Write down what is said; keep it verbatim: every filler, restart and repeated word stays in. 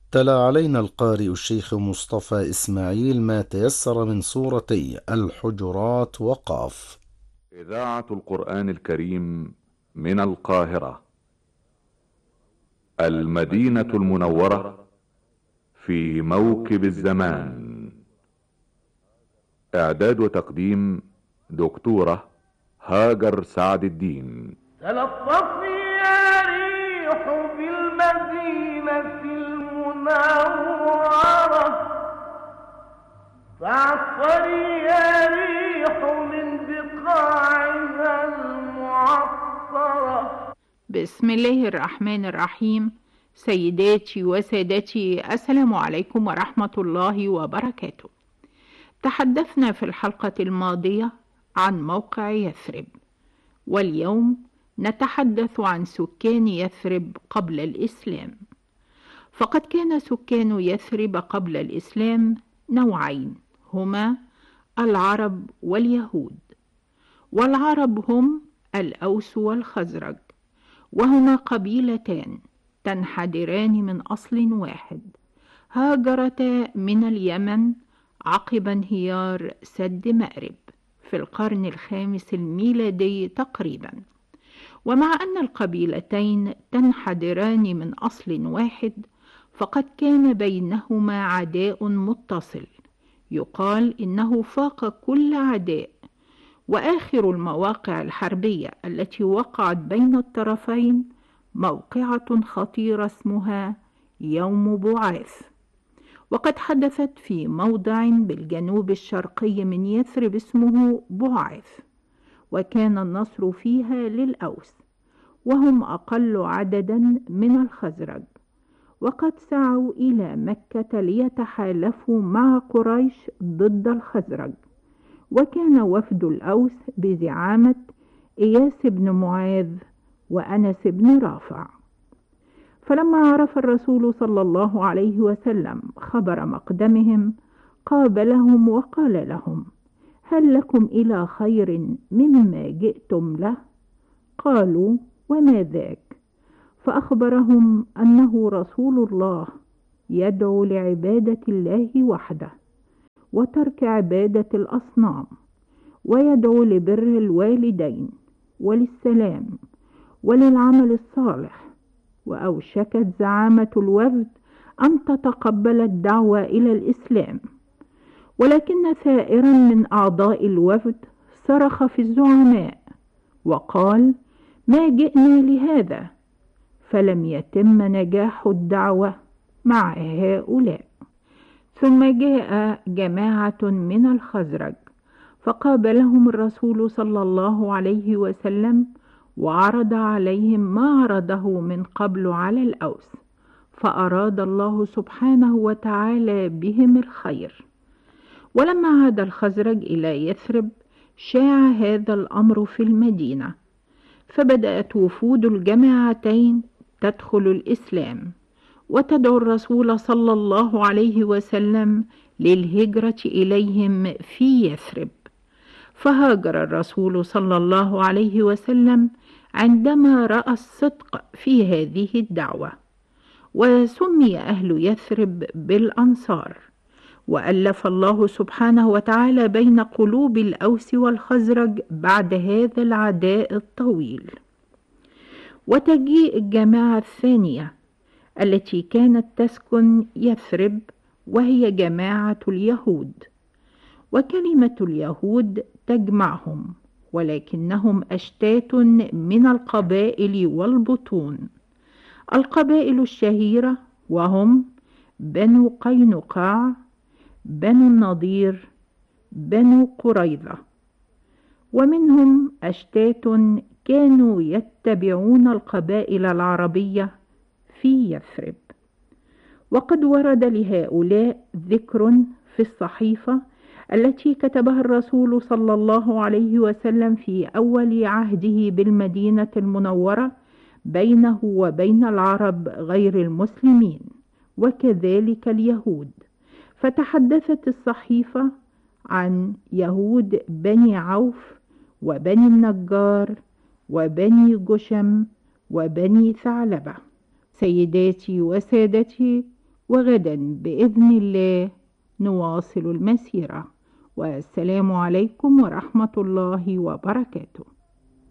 تلا علينا القارئ الشيخ مصطفى إسماعيل ما تيسر من سورتي الحجرات وقاف. إذاعة القرآن الكريم من القاهرة، المدينة المنورة، في موكب الزمان. إعداد وتقديم دكتورة هاجر سعد الدين. تلطفي يا ريح بالمدينة المنورة، فاعصري يا ريح من بقاعها المعطرة. بسم الله الرحمن الرحيم. سيداتي وسادتي، السلام عليكم ورحمة الله وبركاته. تحدثنا في الحلقة الماضية عن موقع يثرب، واليوم نتحدث عن سكان يثرب قبل الإسلام. فقد كان سكان يثرب قبل الإسلام نوعين، هما العرب واليهود. والعرب هم الأوس والخزرج، وهما قبيلتان تنحدران من أصل واحد، هاجرتا من اليمن عقب انهيار سد مأرب في القرن الخامس الميلادي تقريبا. ومع أن القبيلتين تنحدران من أصل واحد، فقد كان بينهما عداء متصل يقال إنه فاق كل عداء. وآخر المواقع الحربية التي وقعت بين الطرفين موقعة خطيرة اسمها يوم بعاث، وقد حدثت في موضع بالجنوب الشرقي من يثرب اسمه بعاث، وكان النصر فيها للأوس، وهم أقل عددا من الخزرج، وقد سعوا إلى مكة ليتحالفوا مع قريش ضد الخزرج. وكان وفد الأوس بزعامة إياس بن معاذ وأنس بن رافع. فلما عرف الرسول صلى الله عليه وسلم خبر مقدمهم قابلهم وقال لهم: هل لكم إلى خير مما جئتم له؟ قالوا: وما ذاك؟ فأخبرهم أنه رسول الله يدعو لعبادة الله وحده وترك عبادة الأصنام، ويدعو لبر الوالدين وللسلام وللعمل الصالح. وأوشكت زعامة الوفد أن تتقبل الدعوة إلى الإسلام، ولكن ثائرا من أعضاء الوفد صرخ في الزعماء وقال: ما جئنا لهذا. فلم يتم نجاح الدعوة مع هؤلاء. ثم جاء جماعة من الخزرج فقابلهم الرسول صلى الله عليه وسلم وعرض عليهم ما عرضه من قبل على الأوس، فأراد الله سبحانه وتعالى بهم الخير. ولما عاد الخزرج إلى يثرب شاع هذا الأمر في المدينة، فبدأت وفود الجماعتين تدخل الإسلام وتدعو الرسول صلى الله عليه وسلم للهجرة إليهم في يثرب. فهاجر الرسول صلى الله عليه وسلم عندما رأى الصدق في هذه الدعوة، وسمي أهل يثرب بالأنصار. وألف الله سبحانه وتعالى بين قلوب الأوس والخزرج بعد هذا العداء الطويل. وتجيء الجماعة الثانية التي كانت تسكن يثرب، وهي جماعة اليهود. وكلمة اليهود تجمعهم، ولكنهم أشتات من القبائل والبطون. القبائل الشهيرة وهم بنو قينقاع، بنو النضير، بنو قريظة. ومنهم أشتات كانوا يتبعون القبائل العربية في يثرب. وقد ورد لهؤلاء ذكر في الصحيفة التي كتبها الرسول صلى الله عليه وسلم في أول عهده بالمدينة المنورة بينه وبين العرب غير المسلمين، وكذلك اليهود. فتحدثت الصحيفة عن يهود بني عوف وبني النجار وبني جشم وبني ثعلبة. سيداتي وسادتي، وغدا بإذن الله نواصل المسيرة، والسلام عليكم ورحمة الله وبركاته.